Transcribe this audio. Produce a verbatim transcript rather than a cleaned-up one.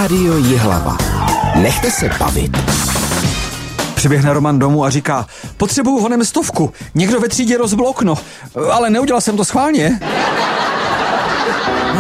Rádio Jihlava. Nechte se bavit. Přiběhne Roman domů a říká, potřebuju honem stovku, někdo ve třídě rozbil okno, ale neudělal jsem to schválně.